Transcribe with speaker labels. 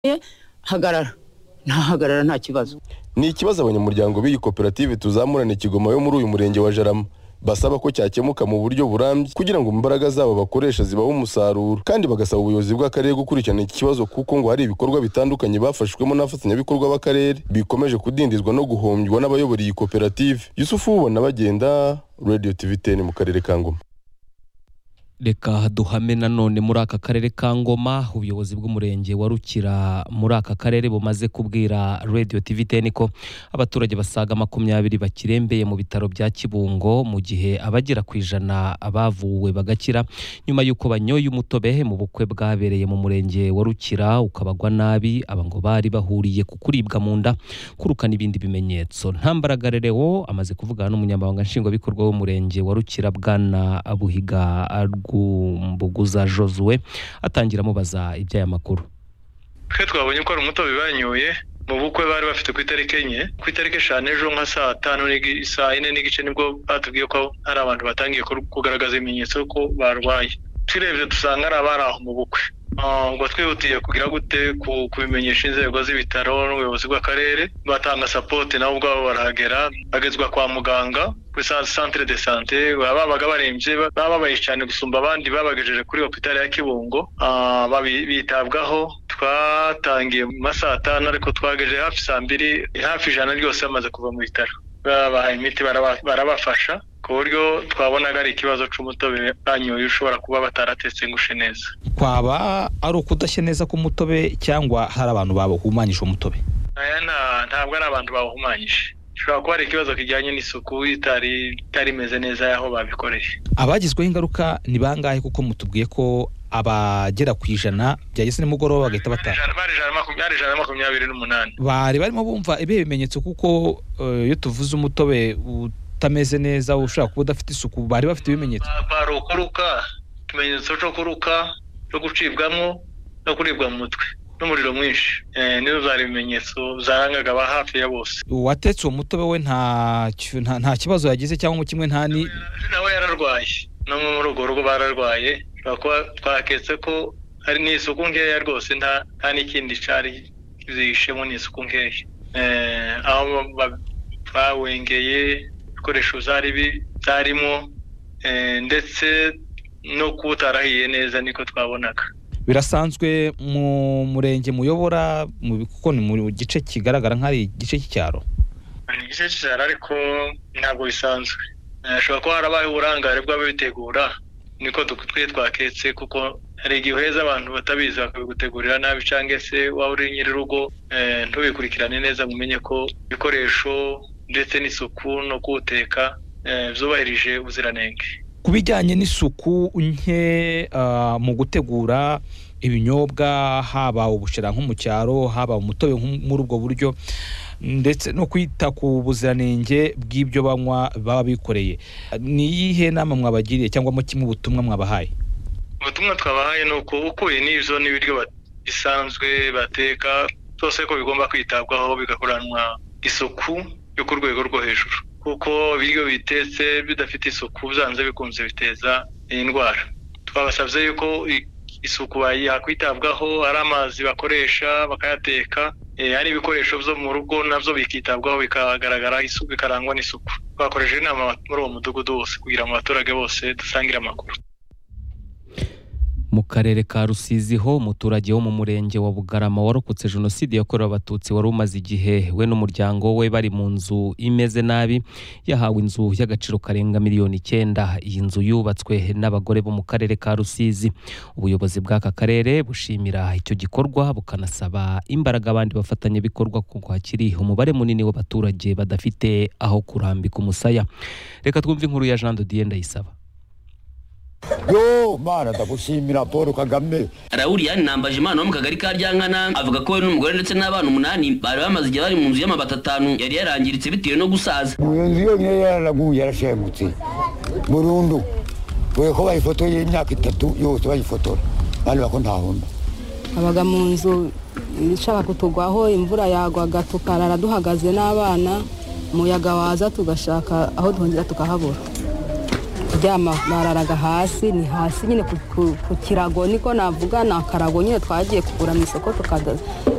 Speaker 1: hagarara nta kibazo.
Speaker 2: Ni ikibazo abanyamuryango b'iyi koperative tuzamurane Kigoma yo muri uyu murenge wa Jarama basaba ko cyakemuka mu buryo burambye kugira ngo imbaraga zabo bakoresha zibaho umusaruro, kandi bagasaba ubuyobozi bw'akarere gukurikirana iki kibazo kuko ngo hari ibikorwa bitandukanye bafashwemo n'abafatanyabikorwa b'akarere bikomeje kudindizwa no guhombywa n'abayobora iyi koperative. Yusufu ubona bagenda Radio TV 10 mu karere ka Ngoma.
Speaker 3: Reka duhame nanone muri aka karere ka Ngoma, ubuyobozi bw'umurenge wa Rukira muri aka karere bumaze kubwira Radio TV 10 ko abaturage basaga 20 bakirembeye mu bitaro bya Kibungo mu gihe abagera ku 100 abavuwe bagakira nyuma yuko banyoye umutobe mu bukwe bwabereye mu murenge wa Rukira ukabagwa nabi, aba ngo bari bahuriye ku kuribwa mu nda kuruka n'ibindi bimenyetso. Ntambaragarereo amaze kuvugana n'umunyamabanga nshingwabikorwa w'umurenge wa Rukira Bwana Abuhiga Mbuguza Josue atangira mubaza iby'aya makuru.
Speaker 4: Twe twabonye ko ari umutobe banyoye mu bukwe bari bafite ku itariki 5 ejo nka saa 5 saa 4 n'igice nibwo batubwiye ko ari abantu batangiye kugaragaza ibimenyetso ko barwaye. Turebye dusanga ari abari aho mu bukwe. Ngo twihutiye kugira gute kubimenyesha inzego z'ibitaro n'ubuyobozi bw'akarere, batanga support nabo ubwabo barahagera, bagezwa kwa muganga kuri centre de santé. Babaga barembye bababaye cyane gusumba abandi, babagejeje kuri hôpital ya Kibungo bitabwaho. Twatangiye mu masaa 5 ariko twagejeje hafi saa 2, hafi ijana ryose bamaze kuva mu bitaro, babahaye imiti barabafasha ku buryo twabonaga ari ikibazo c'umutobe banyoye ushobora kuba bataratetse ngushe neza.
Speaker 5: Kwaba ari ukudashye neza ku mutobe cyangwa hari abantu babahumanyije umutobe?
Speaker 4: Aya ntabwo ari abantu babahumanyije, ushobora kuba ari ikibazo kijyanye n'isuku itari meze neza yaho babikoreye.
Speaker 5: Abagizweho ingaruka ni bangahe kuko mutubwiye ko abagera ku 100 byageze nimugoroba bagahita bataha?
Speaker 4: Bari 128
Speaker 5: bari barimo bumva ibihe bimenyetso kuko iyo tuvuze umutobe utameze neza ushaka kuba udafite isuku bari bafite ibimenyetso?
Speaker 4: Barukuruka, ikimenyetso cyo kuruka, cyo gucibwamo no kuribwa mu mutwe n'umuriro mwinshi, nizo zari ibimenyetso zarangaga ba hafi ya bose.
Speaker 5: Watetse uwo mutobe we nta kibazo yagize cyangwa mu kimwe ntani?
Speaker 4: Nawe yararwaye, no mu rugo bararwaye, twaketse ko hari n'isuku nkeya rwose, nta n'ikindi cari zishemo n'isuku nkeya. Aho bawengeye ibikoresho zarimo ndetse no kutarahiye neza niko twabonaga.
Speaker 5: Birasanzwe mu murenge muyobora kuko ni mu gice kigaragara nk'ari igice cy'icyaro?
Speaker 4: Ni igice cy'icyaro ariko ntabwo bisanzwe. Ashobora kuba harabaye uburangare bw'ababitegura, niko twaketse kuko hari igihe uheza abantu batabizi bakabigutegurira nabi, cyangwa se waba uri nyir'urugo ntubikurikirane neza mumenye ko ibikoresho ndetse n'isuku no guteka zubahirije ubuziranenge.
Speaker 5: Kubijyanye n'isuku nke mu gutegura ibinyobwa, haba ubushera nko mu cyaro, haba umutobe muri ubwo buryo, ndetse no kwita ku buziranenge bw'ibyo banywa baba bikoreye, ni iyihe nama mwabagiriye cyangwa mu kimwe ubutumwa mwabahaye?
Speaker 4: Ubutumwa twabahaye ni uko ukuye n'izo n'ibiryo bisanzwe bateka byose ko bigomba kwitabwaho bigakoranwa isuku yo ku rwego rwo hejuru, kuko ibiryo bitetse bidafite isuku byanze bikunze biteza indwara. Twabasabye yuko isuku yakwitabwaho, ari amazi bakoresha bakayateka, ari ibikoresho byo mu rugo navyo bikitabwaho bikagaragara isuku, bikarangwa n'isuku. Twakoresheje inama muri uwo mudugudu wose kugira ngo abaturage bose dusangire amakuru.
Speaker 3: Mu karere ka Rusizi ho umuturage wo mu murenge wa Bugarama warokotse jenoside yakorewe abatutsi wari umaze igihe we n'umuryango we bari mu nzu imeze nabi, yahawe inzu y'agaciro karenga miliyoni 9. Iyi nzu yubatswe n'abagore bo mu karere ka Rusizi. Ubuyobozi bw'aka karere bushimira icyo gikorwa bukanasaba imbaraga abandi bafatanya bikorwa kuko hakiri umubare munini w'abaturage badafite aho kurambika umusaya. Reka twumve inkuru ya Jean de Dieu Ndayisaba.
Speaker 6: Yo mana ndagushimira Paul Kagame.
Speaker 7: Raurian Nambaje Imana wo mu kagari ka Ryankana avuga ko we n'umugore ndetse n'abana 8 bari bamaze igihe bari mu nzu y'amabati 5 yari yarangiritse bitewe no gusaza.
Speaker 6: Iyo nzu yonyine yaranaguye yarashemutse burundu. We ko bayifotoye imyaka 3 yose bayifotora bari bako ntahunda.
Speaker 8: Abaga mu nzu nishaka kutugwaho, imvura yagwaga tukarara duhagaze n'abana, umuyaga waza tugashaka aho duhungira tukahabura. kuryama bararaga hasi, ni hasi nyine ku kirago, niko navuga, ni akarago nyine twagiye kugura mu isoko